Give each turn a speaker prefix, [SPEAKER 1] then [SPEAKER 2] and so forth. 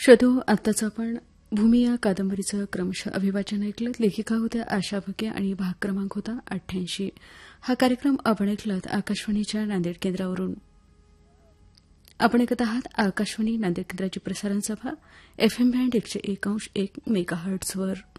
[SPEAKER 1] श्रोतो, आत्ताच आपण भूमी या कादंबरीचं क्रमशः अभिवाचन ऐकलं. लेखिका होत्या आशा भके आणि भाग क्रमांक होता 88. हा कार्यक्रम आपण ऐकलात आकाशवाणीच्या नांदेड केंद्रावरून. आपण ऐकत आहात आकाशवाणी नांदेड केंद्राची प्रसारण सभा एफएम बँड 101.1 मेगाहर्ट्झवर.